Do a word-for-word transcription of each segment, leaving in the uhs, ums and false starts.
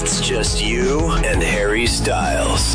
It's just you and Harry Styles.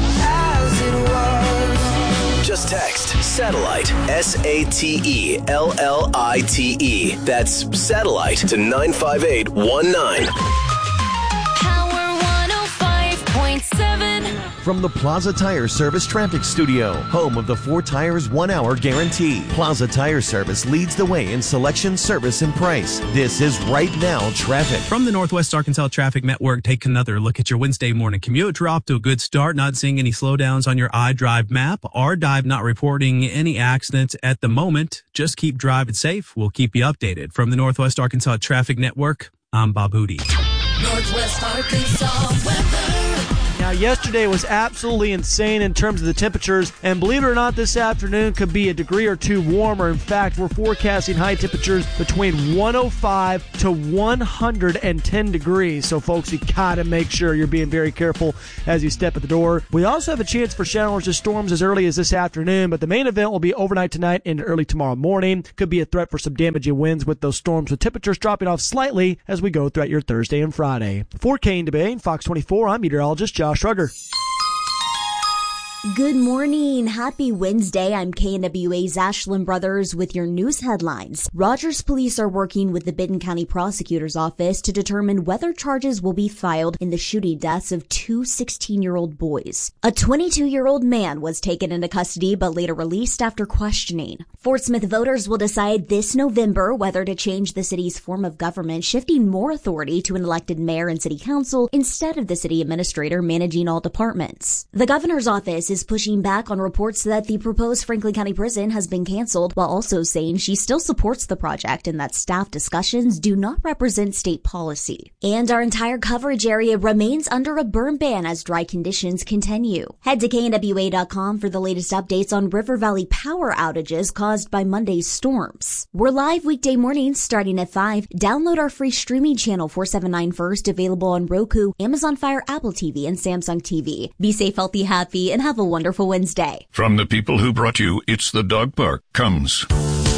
Just text SATELLITE, S A T E L L I T E. That's SATELLITE to nine five eight one nine. Power one oh five point seven. From the Plaza Tire Service Traffic Studio, home of the four tires, one hour guarantee. Plaza Tire Service leads the way in selection, service, and price. This is Right Now Traffic. From the Northwest Arkansas Traffic Network, take another look at your Wednesday morning commute. You're off to a good start, not seeing any slowdowns on your iDrive map. R D I V not reporting any accidents at the moment. Just keep driving safe. We'll keep you updated. From the Northwest Arkansas Traffic Network, I'm Bob Hootie. Northwest Arkansas weather. Now, yesterday was absolutely insane in terms of the temperatures, and believe it or not, this afternoon could be a degree or two warmer. In fact, we're forecasting high temperatures between one oh five to one hundred ten degrees. So, folks, you gotta make sure you're being very careful as you step at the door. We also have a chance for showers and storms as early as this afternoon, but the main event will be overnight tonight and early tomorrow morning. Could be a threat for some damaging winds with those storms, with temperatures dropping off slightly as we go throughout your Thursday and Friday. For Kane DeBay, Fox twenty-four, I'm meteorologist Josh Rugger. Good morning. Happy Wednesday. I'm K N W A's Ashlyn Brothers with your news headlines. Rogers police are working with the Benton County Prosecutor's Office to determine whether charges will be filed in the shooting deaths of two sixteen-year-old boys. A twenty-two-year-old man was taken into custody but later released after questioning. Fort Smith voters will decide this November whether to change the city's form of government, shifting more authority to an elected mayor and city council instead of the city administrator managing all departments. The governor's office is is pushing back on reports that the proposed Franklin County Prison has been canceled, while also saying she still supports the project and that staff discussions do not represent state policy. And our entire coverage area remains under a burn ban as dry conditions continue. Head to K N W A dot com for the latest updates on River Valley power outages caused by Monday's storms. We're live weekday mornings starting at five. Download our free streaming channel four seventy-nine First, available on Roku, Amazon Fire, Apple T V, and Samsung T V. Be safe, healthy, happy, and have a wonderful Wednesday. From the people who brought you It's the Dog Park comes